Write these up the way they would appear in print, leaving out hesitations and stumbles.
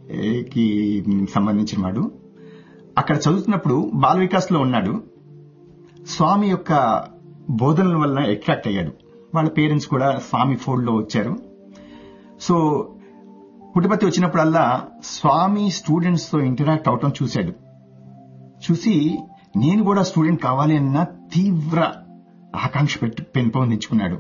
కి సంబంధించిన వాడు. అక్కడ చదువుతున్నప్పుడు బాల వికాస్ లో ఉన్నాడు. స్వామి యొక్క బోధనల వల్ల అట్రాక్ట్ అయ్యాడు. వాళ్ళ పేరెంట్స్ కూడా స్వామి ఫోల్డ్ లో వచ్చారు. సో పుట్టపర్తి వచ్చినప్పుడల్లా స్వామి స్టూడెంట్స్ తో ఇంటరాక్ట్ అవటం చూశాడు. చూసి నేను కూడా స్టూడెంట్ కావాలి అన్న తీవ్ర ఆకాంక్ష పెంపొందించుకున్నాడు.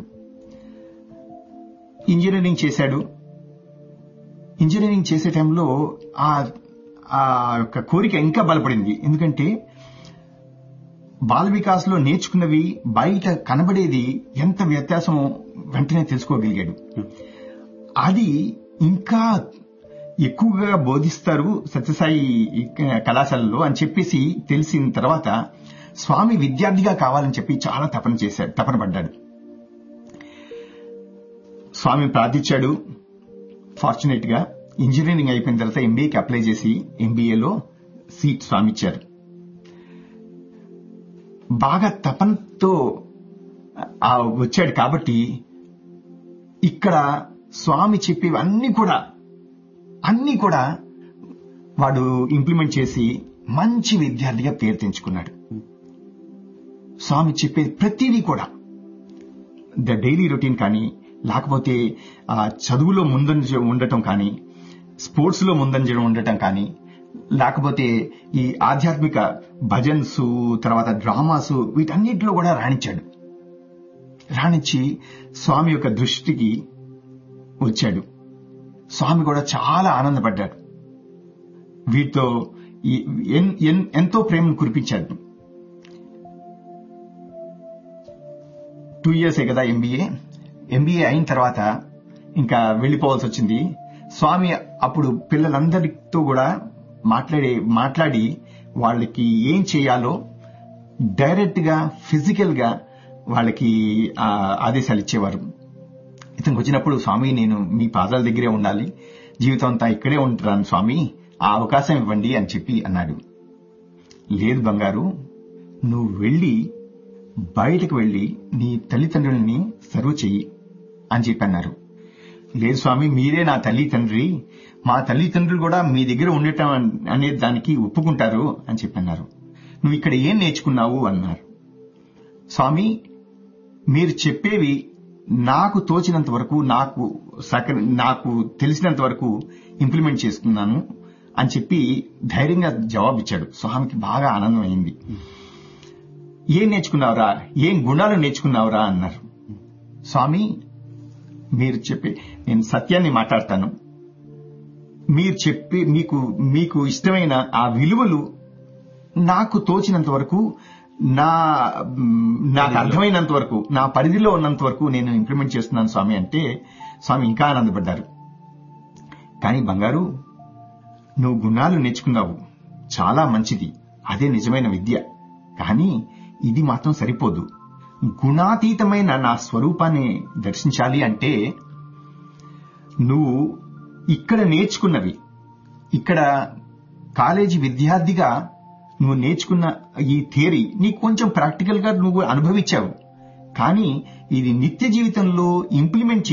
ఇంజనీరింగ్ చేశాడు. ఇంజనీరింగ్ చేసే టైంలో ఆ యొక్క కోరిక ఇంకా బలపడింది. ఎందుకంటే బాల వికాస్ లో నేర్చుకున్నవి బయట కనబడేది ఎంత వ్యత్యాసం వెంటనే తెలుసుకోగలిగాడు. అది ఇంకా ఎక్కువగా బోధిస్తారు సత్యసాయి కళాశాలలో అని చెప్పేసి తెలిసిన తర్వాత స్వామి విద్యార్థిగా కావాలని చెప్పి చాలా తపన పడ్డాడు. స్వామి ప్రార్థించాడు. ఫార్చునేట్ గా ఇంజనీరింగ్ అయిపోయిన తర్వాత ఎంబీఏకి అప్లై చేసి ఎంబీఏలో సీట్ స్వామి ఇచ్చారు. బాగా తపనతో వచ్చాడు కాబట్టి ఇక్కడ స్వామి చెప్పేవి అన్ని కూడా వాడు ఇంప్లిమెంట్ చేసి మంచి విద్యార్థిగా పేరు తెంచుకున్నాడు. స్వామి చెప్పేది ప్రతిదీ కూడా ద డైలీ రొటీన్ కానీ, లేకపోతే చదువులో ముందంజ ఉండటం కానీ, స్పోర్ట్స్ లో ముందంజ ఉండటం కానీ, లేకపోతే ఈ ఆధ్యాత్మిక భజన్స్, తర్వాత డ్రామాస్, వీటన్నిటిలో కూడా రాణించి స్వామి యొక్క దృష్టికి వచ్చాడు. స్వామి కూడా చాలా ఆనందపడ్డాడు. వీటితో ఎంతో ప్రేమను కురిపించాడు. 2 years కదా ఎంబీఏ అయిన తర్వాత ఇంకా వెళ్లిపోవాల్సి వచ్చింది. స్వామి అప్పుడు పిల్లలందరితో కూడా మాట్లాడి వాళ్ళకి ఏం చేయాలో డైరెక్ట్ గా ఫిజికల్ గా వాళ్ళకి ఆదేశాలు ఇచ్చేవారు. ఇతనికి వచ్చినప్పుడు స్వామి నేను మీ పాదాల దగ్గరే ఉండాలి, జీవితం అంతా ఇక్కడే ఉంటాను స్వామి, ఆ అవకాశం ఇవ్వండి అని చెప్పి అన్నాడు. లేదు బంగారు, నువ్వు బయటకు వెళ్లి నీ తల్లిదండ్రుల్ని సర్వ్ చెయ్యి అని చెప్పి అన్నారు. లేదు స్వామి, మీరే నా తల్లిదండ్రి, మా తల్లిదండ్రులు కూడా మీ దగ్గర ఉండటం అనే దానికి ఒప్పుకుంటారు అని చెప్పి అన్నారు. నువ్వు ఇక్కడ ఏం నేర్చుకున్నావు అన్నారు. స్వామి, మీరు చెప్పేవి నాకు తోచినంత వరకు, నాకు తెలిసినంత వరకు ఇంప్లిమెంట్ చేస్తున్నాను అని చెప్పి ధైర్యంగా జవాబిచ్చాడు. స్వామికి బాగా ఆనందం అయింది. ఏం నేర్చుకున్నావురా, ఏం గుణాలు నేర్చుకున్నావురా అన్నారు. స్వామి, మీరు చెప్పి నేను సత్యాన్ని మాట్లాడతాను, మీరు చెప్పి మీకు ఇష్టమైన ఆ విలువలు నాకు తోచినంత వరకు, నాకు అర్థమైనంత వరకు, నా పరిధిలో ఉన్నంత వరకు నేను ఇంప్లిమెంట్ చేస్తున్నాను స్వామి అంటే స్వామి ఇంకా ఆనందపడ్డారు. కానీ బంగారు, నువ్వు గుణాలు నేర్చుకున్నావు, చాలా మంచిది, అదే నిజమైన విద్య. కానీ ఇది మాత్రం సరిపోదు. గుణాతీతమైన నా స్వరూపాన్ని దర్శించాలి అంటే నువ్వు ఇక్కడ నేర్చుకున్నవి, ఇక్కడ కాలేజీ విద్యార్థిగా నువ్వు నేర్చుకున్న ఈ థియరీ నీకు కొంచెం ప్రాక్టికల్ గా నువ్వు అనుభవించావు. కానీ ఇది నిత్య జీవితంలో ఇంప్లిమెంట్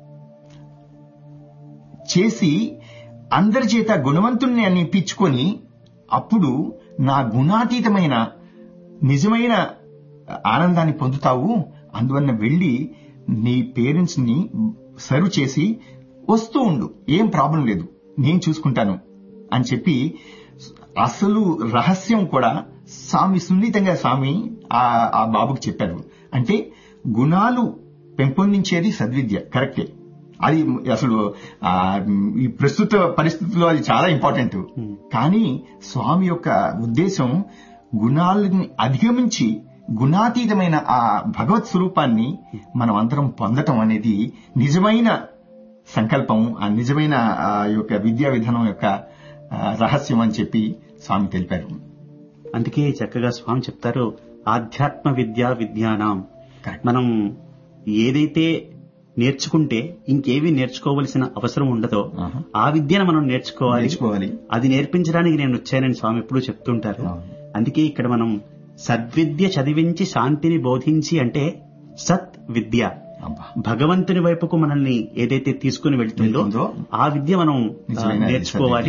చేసి అందరి చేత గుణవంతుణ్ణి అనిపించుకొని అప్పుడు నా గుణాతీతమైన నిజమైన ఆనందాన్ని పొందుతావు. అందువల్ల వెళ్లి నీ పేరెంట్స్ ని సర్వ్ చేసి వస్తూ ఉండు, ఏం ప్రాబ్లం లేదు, నేను చూసుకుంటాను అని చెప్పి అసలు రహస్యం కూడా సున్నితంగా స్వామి ఆ బాబుకి చెప్పారు. అంటే గుణాలు పెంపొందించేది సద్విద్య, కరెక్టే. అది అసలు ఈ ప్రస్తుత పరిస్థితుల్లో అది చాలా ఇంపార్టెంట్. కానీ స్వామి యొక్క ఉద్దేశం గుణాలని అధిగమించి గుణాతీతమైన ఆ భగవత్ స్వరూపాన్ని మనం అందరం పొందటం అనేది నిజమైన సంకల్పం, ఆ నిజమైన యొక్క విద్యా విధానం యొక్క రహస్యం అని చెప్పి స్వామి తెలిపారు. అందుకే చక్కగా స్వామి చెప్తారు, ఆధ్యాత్మ విద్యానాం. మనం ఏదైతే నేర్చుకుంటే ఇంకేవి నేర్చుకోవలసిన అవసరం ఉండదో ఆ విద్యను మనం నేర్చుకోవాలి. అది నేర్పించడానికి నేను వచ్చానని స్వామి ఎప్పుడూ చెప్తుంటారు. అందుకే ఇక్కడ మనం సద్విద్య చదివించి శాంతిని బోధించి అంటే సత్ విద్య, భగవంతుని వైపుకు మనల్ని ఏదైతే తీసుకుని వెళ్తుందో ఆ విద్య మనం నేర్చుకోవాలి.